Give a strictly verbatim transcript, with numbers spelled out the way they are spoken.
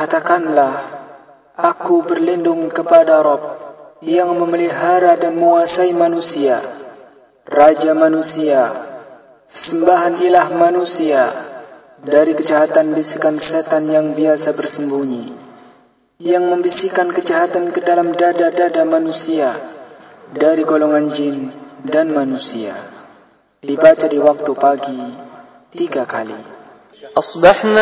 Katakanlah, aku berlindung kepada Rabb yang memelihara dan menguasai manusia, Raja manusia, sesembahan ilah manusia, dari kejahatan bisikan setan yang biasa bersembunyi, yang membisikkan kejahatan ke dalam dada-dada manusia, dari golongan jin dan manusia. Dibaca di waktu pagi tiga kali.